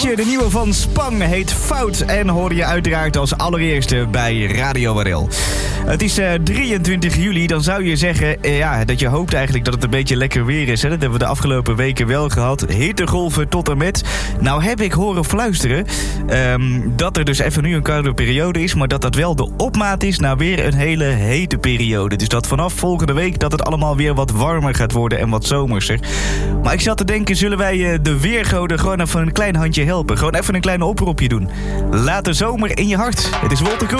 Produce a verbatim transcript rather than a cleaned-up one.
Feestje, de nieuwe van Spang, heet Fout en hoorde je uiteraard als allereerste bij Radio Warel. Het is uh, drieëntwintig juli, dan zou je zeggen uh, ja, dat je hoopt eigenlijk dat het een beetje lekker weer is. Hè? Dat hebben we de afgelopen weken wel gehad. Hittegolven tot en met. Nou heb ik horen fluisteren um, dat er dus even nu een koude periode is, maar dat dat wel de opmaat is naar weer een hele hete periode. Dus dat vanaf volgende week dat het allemaal weer wat warmer gaat worden en wat zomerser. Maar ik zat te denken, zullen wij uh, de weergoden gewoon even een klein handje helpen? Gewoon even een klein oproepje doen. Laat de zomer in je hart. Het is Wolter Kroes.